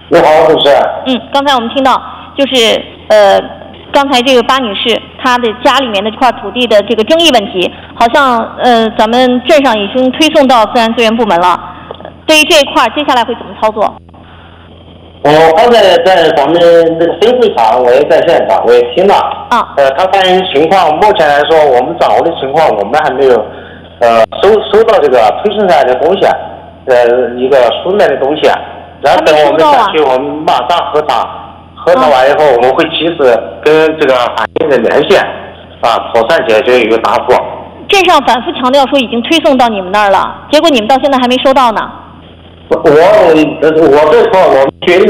你好，主持人。 刚才我们听到就是刚才这个巴女士她的家里面的这块土地的这个争议问题，好像咱们镇上已经推送到自然资源部门了。对于这一块，接下来会怎么操作？ 我刚才在咱们那个分会场，我也在现场，我也听了。他反映情况，目前来说，我们掌握的情况，我们还没有收到这个推送下来的东西，一个书面的东西。然后等我们下去，我们马上核查，核查完以后，我们会及时跟这个行业的连线，妥善解决一个答复。 镇上反复强调说已经推送到你们那儿了，结果你们到现在还没收到呢。 我这块我们决定。